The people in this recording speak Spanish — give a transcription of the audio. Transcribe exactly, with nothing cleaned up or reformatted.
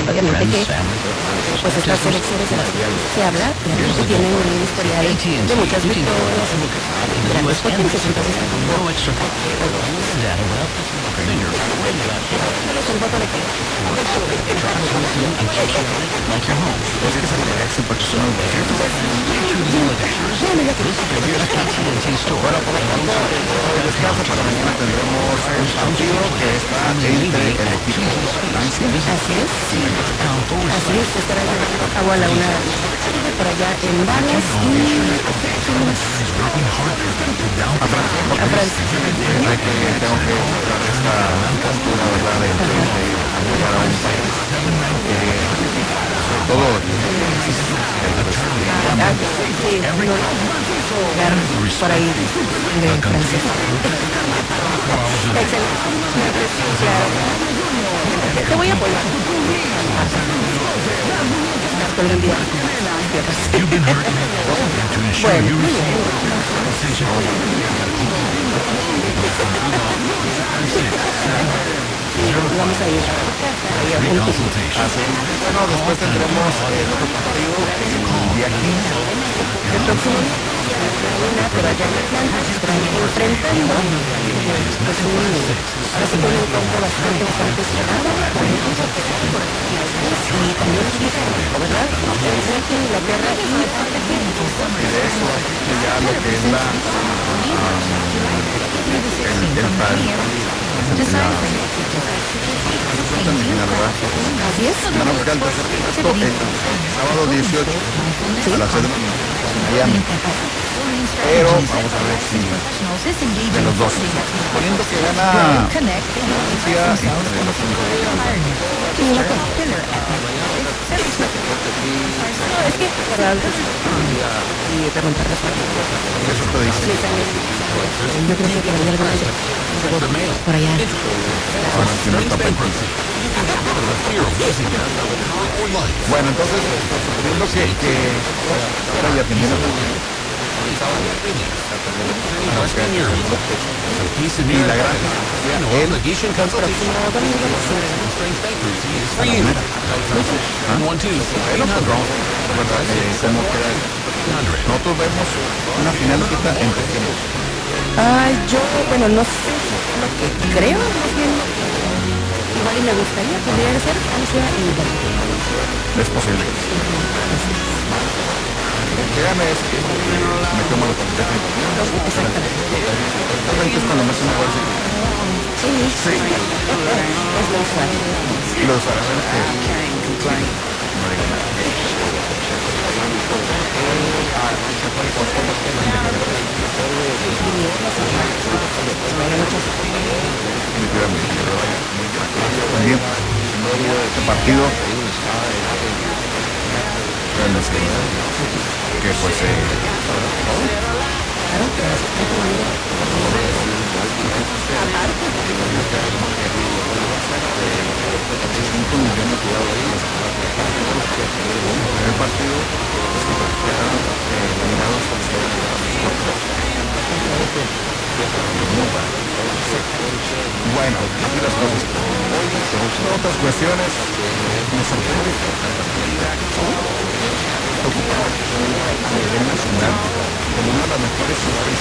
obviamente que pues estas selecciones de las que se habla realmente tienen un historial de muchas victorias, grandes potencias, entonces tampoco el voto de que Bueno, por lo tanto, descanso para mañana tendremos un partido que está entre el equipo Francia. así es, así es, estará llevando a cabo a la una por allá en Dallas y A Francia, a Francia. de que tengo que buscar esta una verdad de, de, de apoyar a un país que sobre todo Ah, sí, no, claro, por ahí de Francia. Excelente. Claro. Te, te voy a apoyar. Todo el día. Bueno, muy bien. Vamos a ir ahí a puntos. así. Bueno, después tendremos el otro partido el día quince. El próximo una, pero allá en Atlanta se estarán enfrentando pues un, ahora sí que un encuentro bastante, bastante cerrado y también ¿verdad? Entre Inglaterra y Y de eso ya lo que es la um, el, el tal la verdad. así es. Tenemos que antes esto el sábado dieciocho a las seis de la mañana en Miami. Pero vamos a ver si de los dos, poniendo que gana Francia entre los cinco No, es que, ¿verdad? Y preguntar las cosas. eso te dice. Sí, también. Yo creo que por ahí alguna por allá. Bueno, si no está pendiente. Bueno, entonces, suponiendo que, que ahora ya atendiendo y la gran él bueno, pues vamos, ¿verdad? Eh, ¿cómo queda? Nosotros vemos una final ahorita entre quiénes. Ay, yo, bueno, no sé lo que creo, más bien, igual y me gustaría, podría ser Francia y Italia. Es posible. El que gane es que me tomo la competencia. Realmente es cuando más me parece que Sí, sí, es lo usual. los árabes que también este partido bueno, sí, que pues eh, el partido bueno, así las cosas. Otras cuestiones nos sorprende ocupar a nivel nacional como una de las mejores ciudades